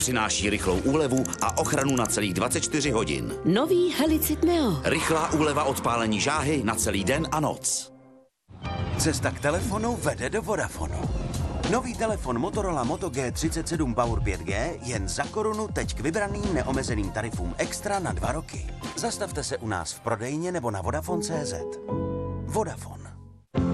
Přináší rychlou úlevu a ochranu na celých 24 hodin. Nový Helicit Neo. Rychlá úleva od pálení žáhy na celý den a noc. Cesta k telefonu vede do Vodafonu. Nový telefon Motorola Moto G37 Power 5G jen za korunu teď k vybraným neomezeným tarifům extra na 2 roky. Zastavte se u nás v prodejně nebo na Vodafone.cz. Vodafone.